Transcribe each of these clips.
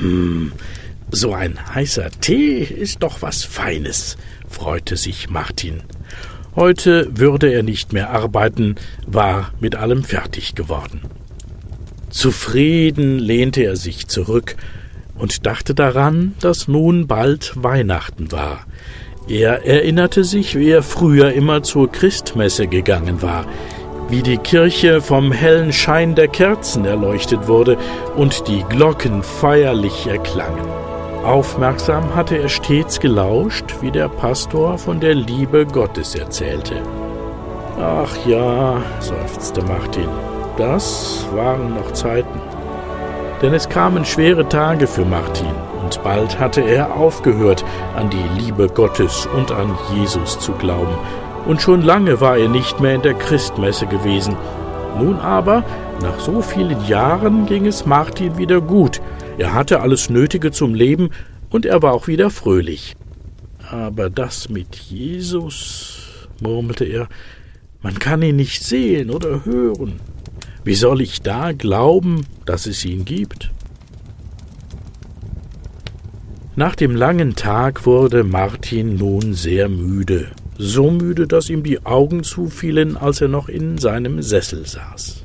So ein heißer Tee ist doch was Feines, freute sich Martin. Heute würde er nicht mehr arbeiten, war mit allem fertig geworden. Zufrieden lehnte er sich zurück und dachte daran, dass nun bald Weihnachten war. Er erinnerte sich, wie er früher immer zur Christmesse gegangen war, wie die Kirche vom hellen Schein der Kerzen erleuchtet wurde und die Glocken feierlich erklangen. Aufmerksam hatte er stets gelauscht, wie der Pastor von der Liebe Gottes erzählte. »Ach ja«, seufzte Martin, »das waren noch Zeiten.« Denn es kamen schwere Tage für Martin, und bald hatte er aufgehört, an die Liebe Gottes und an Jesus zu glauben. Und schon lange war er nicht mehr in der Christmesse gewesen. Nun aber, nach so vielen Jahren, ging es Martin wieder gut. Er hatte alles Nötige zum Leben und er war auch wieder fröhlich. »Aber das mit Jesus«, murmelte er, »man kann ihn nicht sehen oder hören. Wie soll ich da glauben, dass es ihn gibt?« Nach dem langen Tag wurde Martin nun sehr müde. So müde, dass ihm die Augen zufielen, als er noch in seinem Sessel saß.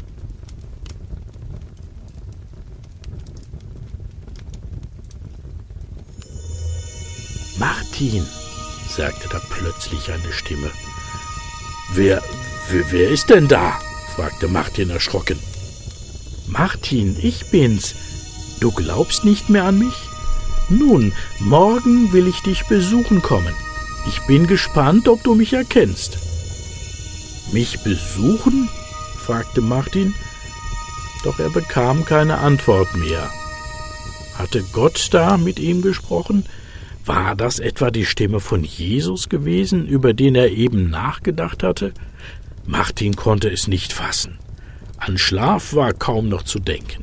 »Martin«, sagte da plötzlich eine Stimme. »Wer ist denn da?« fragte Martin erschrocken. »Martin, ich bin's. Du glaubst nicht mehr an mich? Nun, morgen will ich dich besuchen kommen. Ich bin gespannt, ob du mich erkennst.« »Mich besuchen?« fragte Martin, doch er bekam keine Antwort mehr. Hatte Gott da mit ihm gesprochen? War das etwa die Stimme von Jesus gewesen, über den er eben nachgedacht hatte? Martin konnte es nicht fassen. An Schlaf war kaum noch zu denken.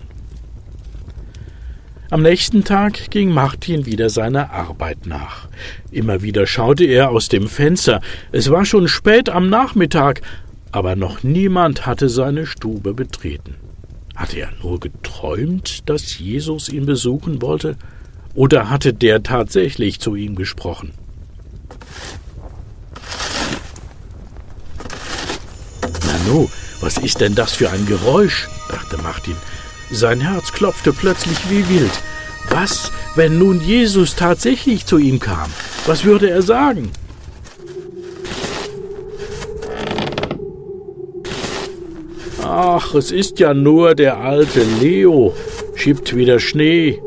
Am nächsten Tag ging Martin wieder seiner Arbeit nach. Immer wieder schaute er aus dem Fenster. Es war schon spät am Nachmittag, aber noch niemand hatte seine Stube betreten. Hatte er nur geträumt, dass Jesus ihn besuchen wollte? Oder hatte der tatsächlich zu ihm gesprochen? »Nanu, was ist denn das für ein Geräusch?« dachte Martin. Sein Herz klopfte plötzlich wie wild. Was, wenn nun Jesus tatsächlich zu ihm kam? Was würde er sagen? »Ach, es ist ja nur der alte Leo, schiebt wieder Schnee.«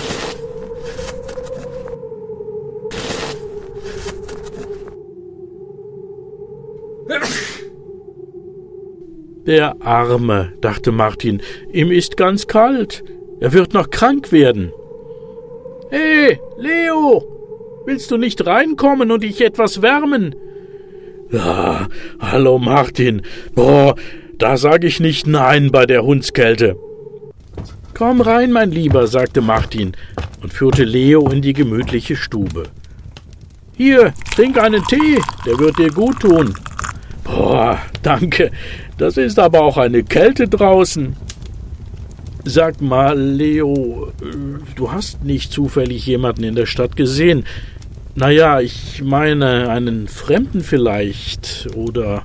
»Der Arme«, dachte Martin, »ihm ist ganz kalt. Er wird noch krank werden.« »Hey, Leo, willst du nicht reinkommen und dich etwas wärmen?« »Ja, hallo Martin. Boah, da sag ich nicht nein bei der Hundskälte.« »Komm rein, mein Lieber«, sagte Martin und führte Leo in die gemütliche Stube. »Hier, trink einen Tee, der wird dir gut tun.« »Boah, danke, das ist aber auch eine Kälte draußen.« »Sag mal, Leo, du hast nicht zufällig jemanden in der Stadt gesehen? Naja, ich meine, einen Fremden vielleicht, oder...«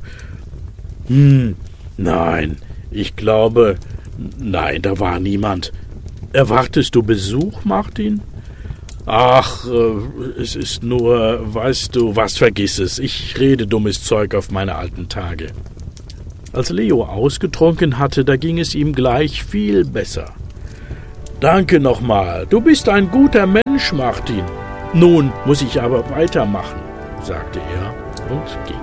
»Nein, ich glaube, nein, da war niemand. Erwartest du Besuch, Martin?« »Ach, es ist nur, weißt du, was, vergiss es. Ich rede dummes Zeug auf meine alten Tage.« Als Leo ausgetrunken hatte, da ging es ihm gleich viel besser. »Danke nochmal, du bist ein guter Mensch, Martin. Nun muss ich aber weitermachen«, sagte er und ging.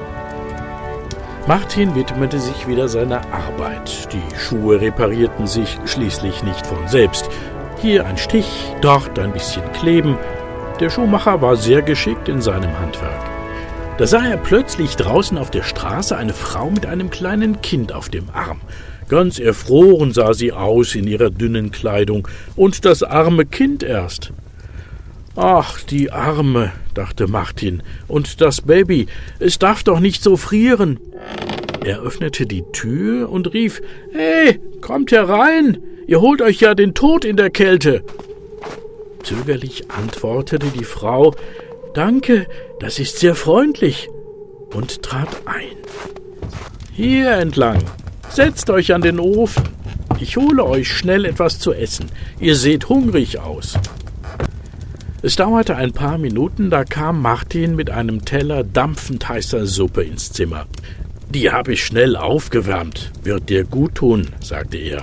Martin widmete sich wieder seiner Arbeit. Die Schuhe reparierten sich schließlich nicht von selbst. Hier ein Stich, dort ein bisschen Kleben. Der Schuhmacher war sehr geschickt in seinem Handwerk. Da sah er plötzlich draußen auf der Straße eine Frau mit einem kleinen Kind auf dem Arm. Ganz erfroren sah sie aus in ihrer dünnen Kleidung, und das arme Kind erst. »Ach, die Arme«, dachte Martin, »und das Baby, es darf doch nicht so frieren.« Er öffnete die Tür und rief, »Hey, kommt herein! Ihr holt euch ja den Tod in der Kälte!« Zögerlich antwortete die Frau: »Danke, das ist sehr freundlich«, und trat ein. »Hier entlang, setzt euch an den Ofen. Ich hole euch schnell etwas zu essen. Ihr seht hungrig aus.« Es dauerte ein paar Minuten, da kam Martin mit einem Teller dampfend heißer Suppe ins Zimmer. »Die habe ich schnell aufgewärmt, wird dir gut tun«, sagte er.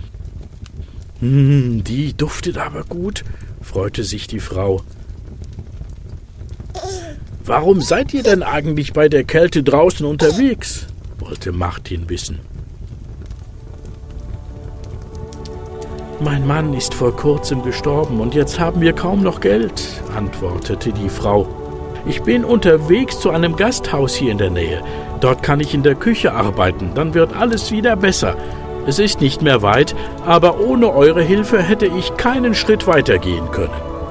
»Die duftet aber gut«, freute sich die Frau. »Warum seid ihr denn eigentlich bei der Kälte draußen unterwegs?«, wollte Martin wissen. »Mein Mann ist vor kurzem gestorben und jetzt haben wir kaum noch Geld«, antwortete die Frau. »Ich bin unterwegs zu einem Gasthaus hier in der Nähe. Dort kann ich in der Küche arbeiten, dann wird alles wieder besser. Es ist nicht mehr weit, aber ohne eure Hilfe hätte ich keinen Schritt weitergehen können.«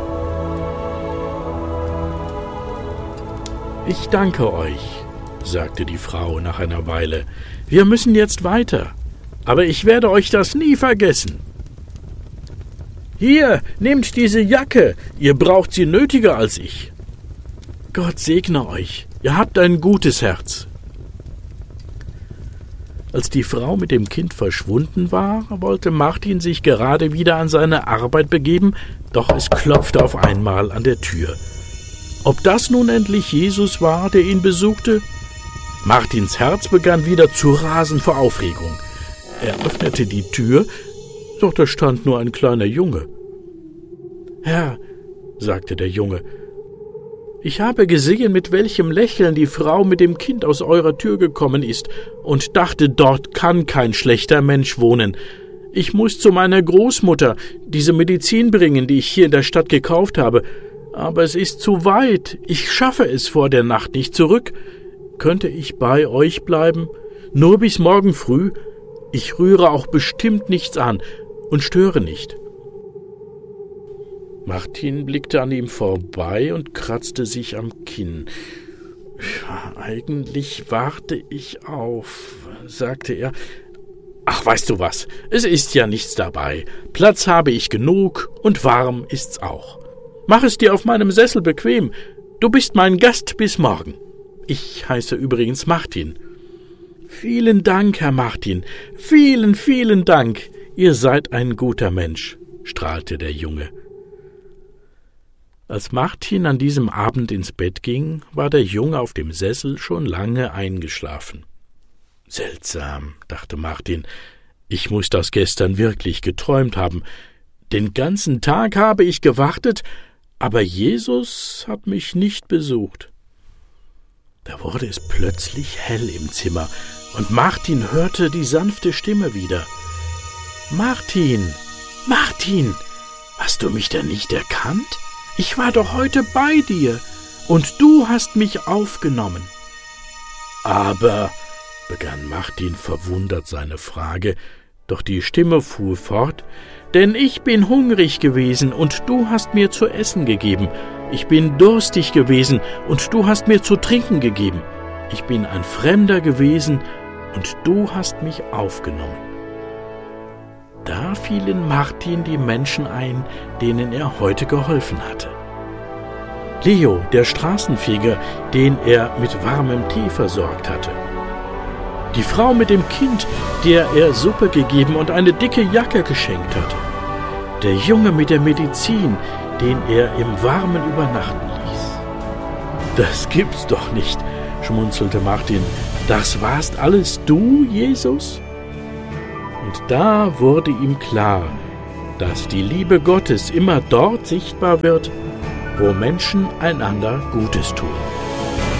»Ich danke euch«, sagte die Frau nach einer Weile. »Wir müssen jetzt weiter, aber ich werde euch das nie vergessen. Hier, nehmt diese Jacke, ihr braucht sie nötiger als ich. Gott segne euch, ihr habt ein gutes Herz.« Als die Frau mit dem Kind verschwunden war, wollte Martin sich gerade wieder an seine Arbeit begeben, doch es klopfte auf einmal an der Tür. Ob das nun endlich Jesus war, der ihn besuchte? Martins Herz begann wieder zu rasen vor Aufregung. Er öffnete die Tür, doch da stand nur ein kleiner Junge. »Herr«, sagte der Junge, »ich habe gesehen, mit welchem Lächeln die Frau mit dem Kind aus eurer Tür gekommen ist und dachte, dort kann kein schlechter Mensch wohnen. Ich muss zu meiner Großmutter diese Medizin bringen, die ich hier in der Stadt gekauft habe. Aber es ist zu weit. Ich schaffe es vor der Nacht nicht zurück. Könnte ich bei euch bleiben? Nur bis morgen früh? Ich rühre auch bestimmt nichts an und störe nicht.« Martin blickte an ihm vorbei und kratzte sich am Kinn. »Eigentlich warte ich auf«, sagte er. »Ach, weißt du was, es ist ja nichts dabei. Platz habe ich genug und warm ist's auch. Mach es dir auf meinem Sessel bequem. Du bist mein Gast bis morgen. Ich heiße übrigens Martin.« »Vielen Dank, Herr Martin. Vielen, vielen Dank. Ihr seid ein guter Mensch«, strahlte der Junge. Als Martin an diesem Abend ins Bett ging, war der Junge auf dem Sessel schon lange eingeschlafen. »Seltsam«, dachte Martin, »ich muß das gestern wirklich geträumt haben. Den ganzen Tag habe ich gewartet, aber Jesus hat mich nicht besucht.« Da wurde es plötzlich hell im Zimmer, und Martin hörte die sanfte Stimme wieder. »Martin, Martin, hast du mich denn nicht erkannt? Ich war doch heute bei dir, und du hast mich aufgenommen.« »Aber«, begann Martin verwundert seine Frage, doch die Stimme fuhr fort, »denn ich bin hungrig gewesen, und du hast mir zu essen gegeben. Ich bin durstig gewesen, und du hast mir zu trinken gegeben. Ich bin ein Fremder gewesen, und du hast mich aufgenommen.« Da fielen Martin die Menschen ein, denen er heute geholfen hatte. Leo, der Straßenfeger, den er mit warmem Tee versorgt hatte. Die Frau mit dem Kind, der er Suppe gegeben und eine dicke Jacke geschenkt hatte. Der Junge mit der Medizin, den er im Warmen übernachten ließ. »Das gibt's doch nicht«, schmunzelte Martin. »Das warst alles du, Jesus?« Und da wurde ihm klar, dass die Liebe Gottes immer dort sichtbar wird, wo Menschen einander Gutes tun.